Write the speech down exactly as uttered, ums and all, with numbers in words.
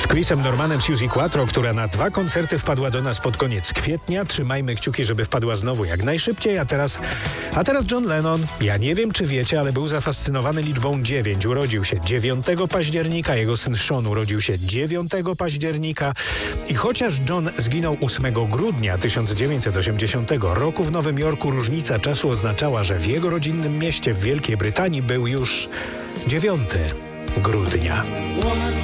Chrisem Normanem Suzy Quattro, która na dwa koncerty wpadła do nas pod koniec kwietnia. Trzymajmy kciuki, żeby wpadła znowu jak najszybciej. A teraz, a teraz John Lennon. Ja nie wiem, czy wiecie, ale był zafascynowany liczbą dziewięć. Urodził się dziewiątego października, jego syn Sean urodził się dziewiątego października. I chociaż John zginął ósmego grudnia tysiąc dziewięćset osiemdziesiątego roku w Nowym Jorku, różnica czasu oznaczała, że w jego rodzinnym mieście w Wielkiej Brytanii był już dziewiątego grudnia.